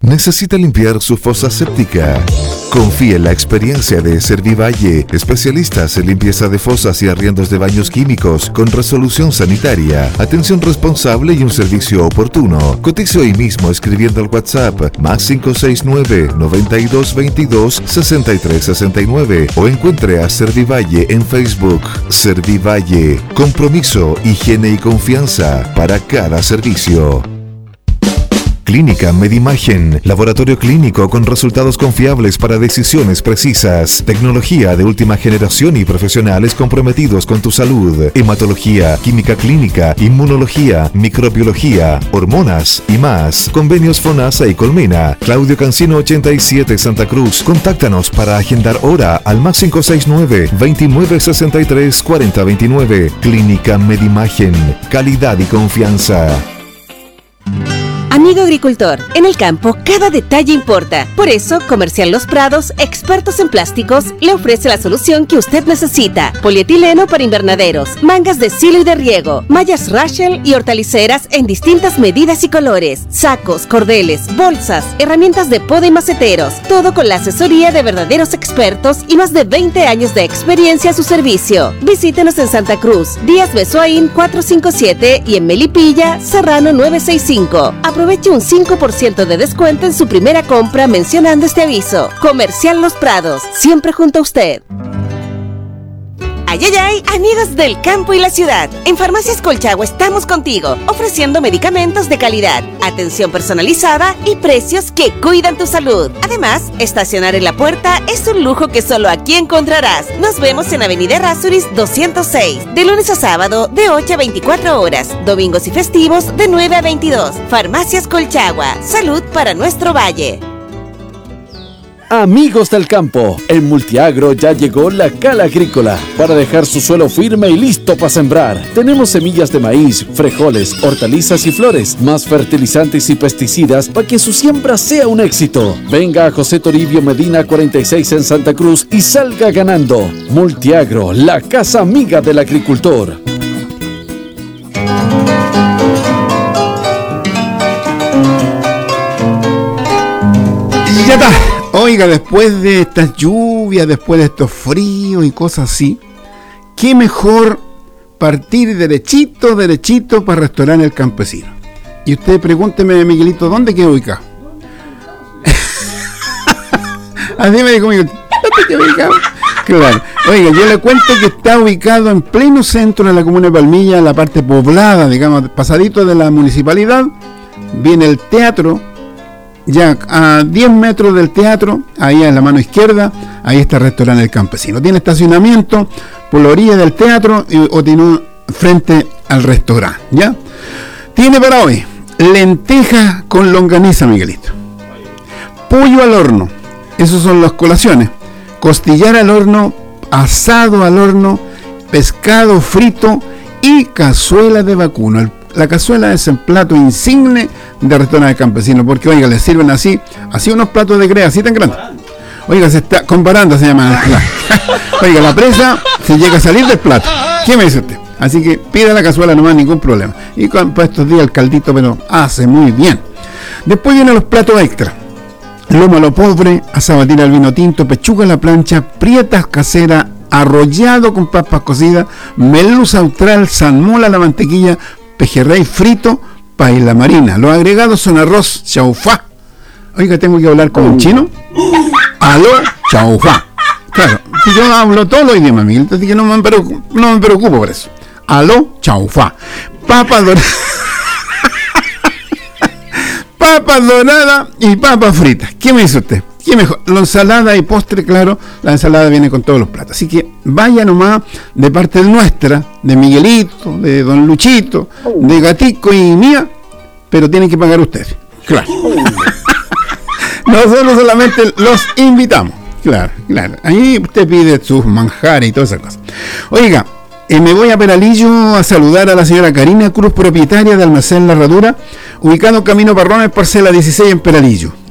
¿Necesita limpiar su fosa séptica? Confíe en la experiencia de Servivalle, especialistas en limpieza de fosas y arriendos de baños químicos con resolución sanitaria, atención responsable y un servicio oportuno. Cotice hoy mismo escribiendo al WhatsApp +569 9222 6369 o encuentre a Servivalle en Facebook. Servivalle, compromiso, higiene y confianza para cada servicio. Clínica Medimagen, laboratorio clínico con resultados confiables para decisiones precisas, tecnología de última generación y profesionales comprometidos con tu salud, hematología, química clínica, inmunología, microbiología, hormonas y más. Convenios FONASA y Colmena. Claudio Cancino 87 Santa Cruz. Contáctanos para agendar hora al +569 2963 4029. Clínica Medimagen, calidad y confianza. Amigo agricultor, en el campo cada detalle importa. Por eso, Comercial Los Prados, expertos en plásticos, le ofrece la solución que usted necesita. Polietileno para invernaderos, mangas de silo y de riego, mallas Rachel y hortaliceras en distintas medidas y colores, sacos, cordeles, bolsas, herramientas de poda y maceteros. Todo con la asesoría de verdaderos expertos y más de 20 años de experiencia a su servicio. Visítenos en Santa Cruz, Díaz Besoaín 457 y en Melipilla, Serrano 965. Aproveche un 5% de descuento en su primera compra mencionando este aviso. Comercial Los Prados, siempre junto a usted. ¡Ay, ay, ay! Amigos del campo y la ciudad, en Farmacias Colchagua estamos contigo, ofreciendo medicamentos de calidad, atención personalizada y precios que cuidan tu salud. Además, estacionar en la puerta es un lujo que solo aquí encontrarás. Nos vemos en Avenida Errázuriz 206, de lunes a sábado de 8 a 24 horas, domingos y festivos de 9 a 22. Farmacias Colchagua, salud para nuestro valle. Amigos del campo, en Multiagro ya llegó la Cala Agrícola para dejar su suelo firme y listo para sembrar. Tenemos semillas de maíz, frijoles, hortalizas y flores, más fertilizantes y pesticidas para que su siembra sea un éxito. Venga a José Toribio Medina 46 en Santa Cruz y salga ganando. Multiagro, la casa amiga del agricultor. Ya está. Oiga, después de estas lluvias, después de estos fríos y cosas así, qué mejor partir derechito para restaurar El Campesino. Y usted pregúnteme, Miguelito, ¿dónde queda ubicado? Así me dijo Miguel, ¿dónde queda ubicado? Claro. Oiga, yo le cuento que está ubicado en pleno centro de la comuna de Palmilla, la parte poblada, digamos, pasadito de la municipalidad. Viene el teatro. Ya a 10 metros del teatro, ahí en la mano izquierda, ahí está el restaurante El Campesino. Tiene estacionamiento por la orilla del teatro o tiene frente al restaurante, ¿ya? Tiene para hoy lentejas con longaniza, Miguelito. Pollo al horno, esos son las colaciones. Costillar al horno, asado al horno, pescado frito y cazuela de vacuno. La cazuela es el plato insigne de restaurante campesino, porque oiga, le sirven así unos platos de crea, así tan grandes. Oiga, se está comparando, se llama. Oiga, la presa se llega a salir del plato. ¿Qué me dice usted? Así que pida la cazuela nomás, ningún problema. Y para estos días el caldito, pero hace muy bien. Después vienen los platos extra. Lomo a lo pobre, asabatina al vino tinto, pechuga a la plancha, prietas caseras, arrollado con papas cocidas, merluza austral, salmola a la mantequilla, pejerrey frito, paella marina. Los agregados son arroz, chaufá. Oiga, tengo que hablar con un chino. Aló, chaufá. Claro, si yo hablo todos los idiomas, Miguel, así que no me preocupo por eso. Aló, chaufá. Papas doradas. Papas doradas y papas fritas. ¿Qué me dice usted? ¿Qué mejor? La ensalada y postre, claro, la ensalada viene con todos los platos. Así que vaya nomás de parte nuestra, de Miguelito, de Don Luchito, de Gatico y mía, pero tienen que pagar ustedes. Claro. Nosotros solamente los invitamos. Claro. Ahí usted pide sus manjares y todas esas cosas. Oiga, me voy a Peralillo a saludar a la señora Karina Cruz, propietaria de Almacén La Herradura, ubicado en Camino Parrones, parcela 16 en Peralillo.